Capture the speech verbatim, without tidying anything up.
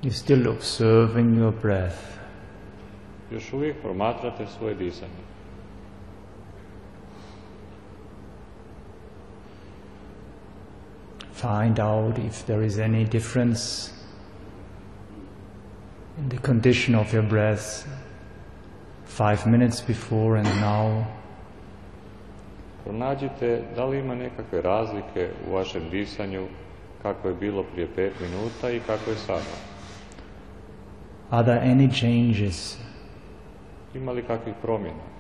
You're still observing your breath. Još uvijek promatrate svoje disanje. Find out if there is any difference in the condition of your breath five minutes before and now. Pronađite da li ima nekakve razlike u vašem disanju, kako je bilo prije pet minuta i kako je sada. Are there any changes? Ima li kakvih promjena?